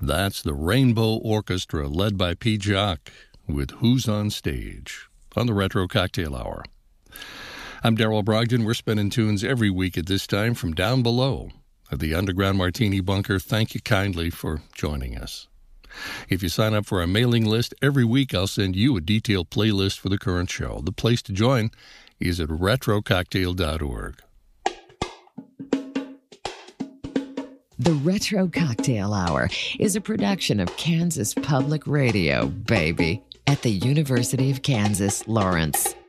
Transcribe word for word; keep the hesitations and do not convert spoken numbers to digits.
That's the Rainbow Orchestra, led by Pete Jock, with Who's on Stage, on the Retro Cocktail Hour. I'm Daryl Brogdon. We're spinning tunes every week at this time from down below at the Underground Martini Bunker. Thank you kindly for joining us. If you sign up for our mailing list, every week I'll send you a detailed playlist for the current show. The place to join is at retro cocktail dot org. The Retro Cocktail Hour is a production of Kansas Public Radio, baby, at the University of Kansas, Lawrence.